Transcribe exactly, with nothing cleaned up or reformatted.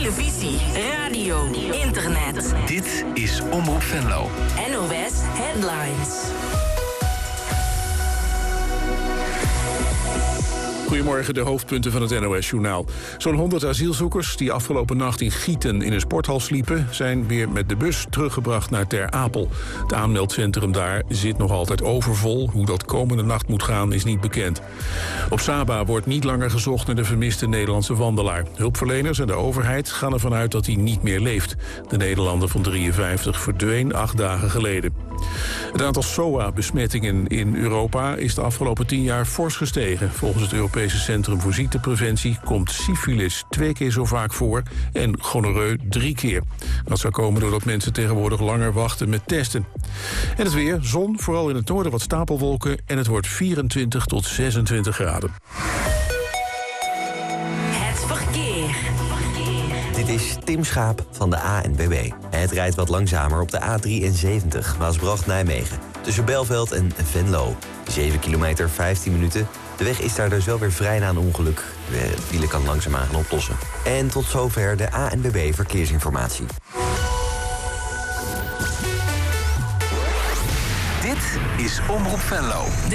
televisie, radio, internet. Dit is Omroep Venlo. N O S Headlines. Goedemorgen, de hoofdpunten van het N O S-journaal. Zo'n honderd asielzoekers die afgelopen nacht in Gieten in een sporthal sliepen, zijn weer met de bus teruggebracht naar Ter Apel. Het aanmeldcentrum daar zit nog altijd overvol. Hoe dat komende nacht moet gaan is niet bekend. Op Saba wordt niet langer gezocht naar de vermiste Nederlandse wandelaar. Hulpverleners en de overheid gaan ervan uit dat hij niet meer leeft. De Nederlander van drieënvijftig verdween acht dagen geleden. Het aantal S O A-besmettingen in Europa is de afgelopen tien jaar fors gestegen. Volgens het Europese Centrum voor Ziektepreventie komt syfilis twee keer zo vaak voor en gonoreu drie keer. Dat zou komen doordat mensen tegenwoordig langer wachten met testen. En het weer, zon, vooral in het noorden wat stapelwolken en het wordt vierentwintig tot zesentwintig graden. Het verkeer. Dit is Tim Schaap van de A N W B. Het rijdt wat langzamer op de A drieënzeventig, Maasbracht-Nijmegen. Tussen Belveld en Venlo. zeven kilometer, vijftien minuten. De weg is daar dus wel weer vrij na een ongeluk. De file kan langzaamaan gaan oplossen. En tot zover de A N W B Verkeersinformatie. Dit is Omroep Venlo.